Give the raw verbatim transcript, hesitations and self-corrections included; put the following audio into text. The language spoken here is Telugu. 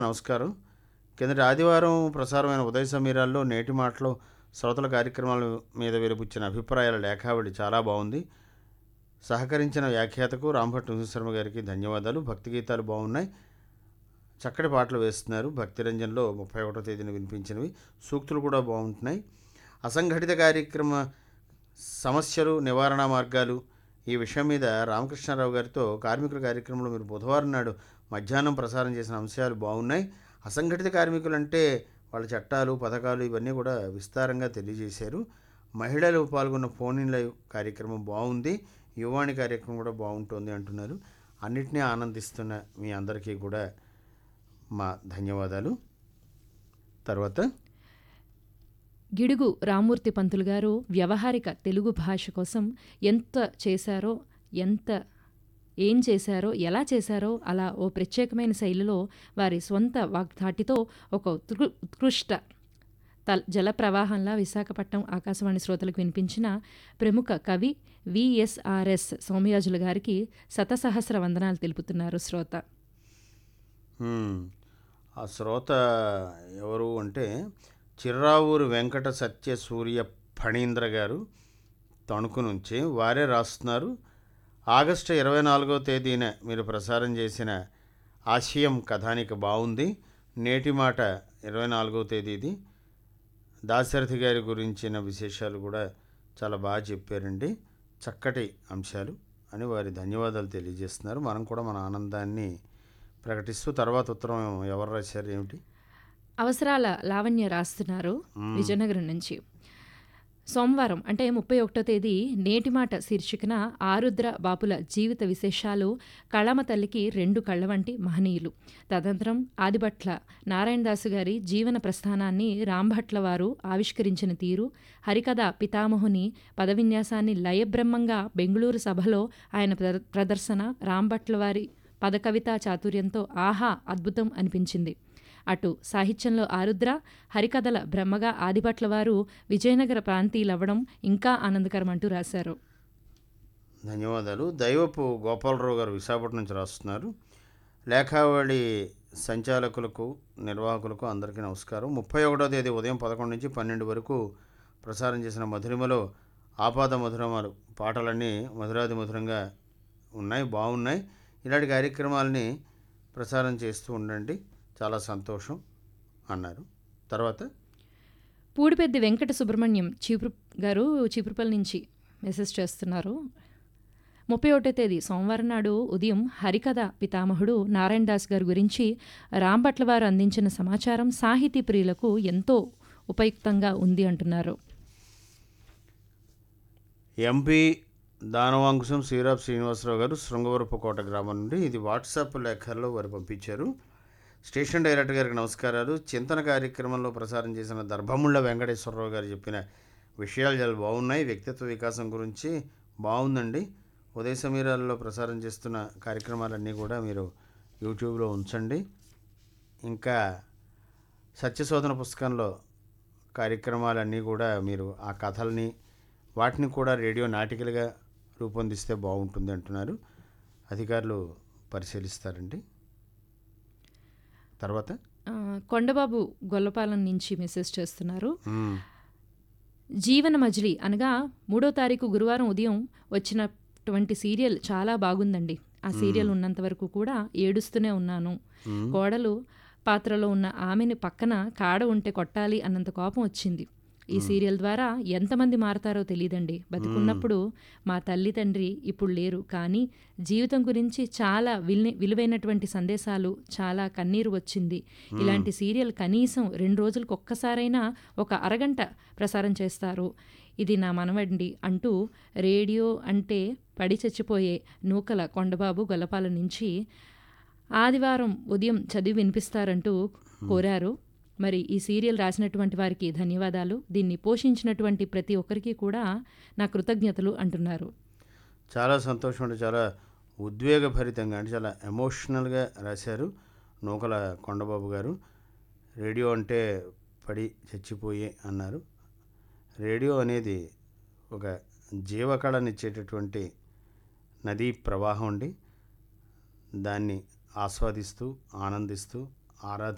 నమస్కారం. కిందటి ఆదివారం ప్రసారమైన ఉదయ సమీరాల్లో నేటి మాటలో శ్రోతల కార్యక్రమాల మీద వెలుబుచ్చిన అభిప్రాయాల లేఖావళి చాలా బాగుంది. సహకరించిన వ్యాఖ్యాతకు రాంభట్ నృసింహశర్మ గారికి ధన్యవాదాలు. భక్తి గీతాలు బాగున్నాయి, చక్కటి పాటలు వేస్తున్నారు. భక్తిరంజన్లో ముప్పై ఒకటో తేదీన వినిపించినవి, సూక్తులు కూడా బాగుంటున్నాయి. అసంఘటిత కార్యక్రమ సమస్యలు, నివారణ మార్గాలు, ఈ విషయం మీద రామకృష్ణారావు గారితో కార్మికుల కార్యక్రమంలో మీరు బుధవారం నాడు మధ్యాహ్నం ప్రసారం చేసిన అంశాలు బాగున్నాయి. అసంఘటిత కార్మికులు అంటే వాళ్ళ చట్టాలు, పథకాలు ఇవన్నీ కూడా విస్తారంగా తెలియజేశారు. మహిళలు పాల్గొన్న ఫోన్ ఇన్ లైవ్ కార్యక్రమం బాగుంది, యువాణి కార్యక్రమం కూడా బాగుంటుంది అంటున్నారు. అన్నిటినీ ఆనందిస్తున్న మీ అందరికీ కూడా మా ధన్యవాదాలు. తర్వాత గిడుగు రామ్మూర్తి పంతులు గారు వ్యవహారిక తెలుగు భాష కోసం ఎంత చేశారో, ఎంత ఏం చేశారో, ఎలా చేశారో అలా ఓ ప్రత్యేకమైన శైలిలో వారి స్వంత వాగ్ధాటితో ఒక ఉత్కృ ఉత్కృష్ట తల్ జల ప్రవాహంలా విశాఖపట్నం ఆకాశవాణి శ్రోతలకు వినిపించిన ప్రముఖ కవి విఎస్ఆర్ఎస్ సోమయాజుల గారికి శతసహస్ర వందనాలు తెలుపుతున్నారు శ్రోత. ఆ శ్రోత ఎవరు అంటే చిర్రావూరు వెంకట సత్య సూర్య ఫణీంద్ర గారు, తణుకు నుంచి. వారే రాస్తున్నారు, ఆగస్టు ఇరవై నాలుగో తేదీన మీరు ప్రసారం చేసిన ఆశయం కథానిక బాగుంది. నేటి మాట ఇరవై నాలుగో తేదీది దాశరథి గారి గురించిన విశేషాలు కూడా చాలా బాగా చెప్పారండి, చక్కటి అంశాలు అని వారి ధన్యవాదాలు తెలియజేస్తున్నారు. మనం కూడా మన ఆనందాన్ని ప్రకటిస్తూ తర్వాత ఉత్తరం ఎవరు రాశారు ఏమిటి? అవసరాల లావణ్య రాస్తున్నారు విజయనగరం నుంచి. సోమవారం అంటే ముప్పై ఒకటో తేదీ నేటి మాట శీర్షికన ఆరుద్ర బాపుల జీవిత విశేషాలు, కళామ తల్లికి రెండు కళ్ళ వంటి మహనీయులు. తదనంతరం ఆదిభట్ల నారాయణదాసు గారి జీవన ప్రస్థానాన్ని రాంభట్ల వారు ఆవిష్కరించిన తీరు, హరికథ పితామహుని పదవిన్యాసాన్ని లయబ్రహ్మంగా బెంగుళూరు సభలో ఆయన ప్రదర్శన రాంభట్ల వారి పదకవితా చాతుర్యంతో ఆహా అద్భుతం అనిపించింది. అటు సాహిత్యంలో ఆరుద్ర, హరికథల బ్రహ్మగా ఆదిభట్ల వారు విజయనగర ప్రాంతీయులవ్వడం ఇంకా ఆనందకరం అంటూ రాశారు. ధన్యవాదాలు. దైవపు గోపాలరావు గారు విశాఖపట్నం నుంచి రాస్తున్నారు. లేఖావళి సంచాలకులకు, నిర్వాహకులకు అందరికీ నమస్కారం. ముప్పై ఒకటో తేదీ ఉదయం పదకొండు నుంచి పన్నెండు వరకు ప్రసారం చేసిన మధురిమలో ఆపాద మధురమాలు పాటలన్నీ మధురాది మధురంగా ఉన్నాయి, బాగున్నాయి. ఇలాంటి కార్యక్రమాలని ప్రసారం చేస్తూ ఉండండి, చాలా సంతోషం అన్నారు. తర్వాత పూడిపెద్ది వెంకట సుబ్రహ్మణ్యం చీపురు గారు చీపురుపల్లి నుంచి మెసేజ్ చేస్తున్నారు. ముప్పై ఒకటో తేదీ సోమవారం నాడు ఉదయం హరికథ పితామహుడు నారాయణ దాస్ గారి గురించి రాంభట్ల వారు అందించిన సమాచారం సాహితీ ప్రియులకు ఎంతో ఉపయుక్తంగా ఉంది అంటున్నారు. ఎంపీ దానవాంకుశం శ్రీరాబ్ శ్రీనివాసరావు గారు శృంగవరపుకోట గ్రామం నుండి ఇది వాట్సాప్ లేఖల్లో వారు పంపించారు. స్టేషన్ డైరెక్టర్ గారికి నమస్కారాలు. చింతన కార్యక్రమంలో ప్రసారం చేసిన దర్భముళ్ళ వెంకటేశ్వరరావు గారు చెప్పిన విషయాలు చాలా బాగున్నాయి. వ్యక్తిత్వ వికాసం గురించి బాగుందండి. ఉదయ సమీరాల్లో ప్రసారం చేస్తున్న కార్యక్రమాలన్నీ కూడా మీరు యూట్యూబ్లో ఉంచండి. ఇంకా సత్యశోధన పుస్తకంలో కార్యక్రమాలన్నీ కూడా మీరు ఆ కథల్ని వాటిని కూడా రేడియో నాటికలుగా రూపొందిస్తే బాగుంటుంది అంటున్నారు. అధికారులు పరిశీలిస్తారండి. తర్వాత కొండబాబు గొల్లపాలెం నుంచి మెసేజ్ చేస్తున్నారు. జీవన మజిలీ అనగా మూడో తారీఖు గురువారం ఉదయం వచ్చినటువంటి సీరియల్ చాలా బాగుందండి. ఆ సీరియల్ ఉన్నంత వరకు కూడా ఏడుస్తూనే ఉన్నాను. కోడలు పాత్రలో ఉన్న ఆమెని పక్కన కాడ ఉంటే కొట్టాలి అన్నంత కోపం వచ్చింది. ఈ సీరియల్ ద్వారా ఎంతమంది మారతారో తెలియదండి. బతికున్నప్పుడు మా తల్లి తండ్రి ఇప్పుడు లేరు, కానీ జీవితం గురించి చాలా విలు విలువైనటువంటి సందేశాలు, చాలా కన్నీరు వచ్చింది. ఇలాంటి సీరియల్ కనీసం రెండు రోజులకు ఒక్కసారైనా ఒక అరగంట ప్రసారం చేస్తారు. ఇది నా మనవండి అంటూ రేడియో అంటే పడి చచ్చిపోయే నూకల కొండబాబు గొల్లపాలెం నుంచి ఆదివారం ఉదయం చదివి వినిపిస్తారంటూ కోరారు. మరి ఈ సీరియల్ రాసినటువంటి వారికి ధన్యవాదాలు. దీన్ని పోషించినటువంటి ప్రతి ఒక్కరికి కూడా నా కృతజ్ఞతలు అంటున్నారు. చాలా సంతోషం అండి, చాలా ఉద్వేగభరితంగా అంటే చాలా ఎమోషనల్గా రాశారు నూకల కొండబాబు గారు. రేడియో అంటే పడి చచ్చిపోయే అన్నారు. రేడియో అనేది ఒక జీవకళనిచ్చేటటువంటి నదీ ప్రవాహం అండి. దాన్ని ఆస్వాదిస్తూ, ఆనందిస్తూ, ఆరాధిస్తూ